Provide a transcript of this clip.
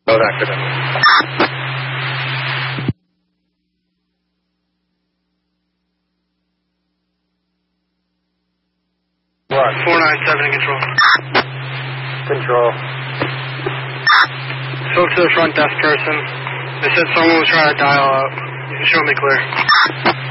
Road accident. What? 497 in control. Control. Spoke to the front desk person. They said someone was trying to dial out. You can show me clear.